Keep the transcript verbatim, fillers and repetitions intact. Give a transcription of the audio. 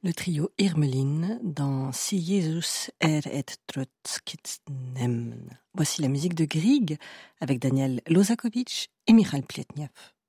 Le trio Irmelin dans Si Jesus er et trotskit nemn. Voici la musique de Grieg avec Daniel Lozakovitch et Michal Pletnev.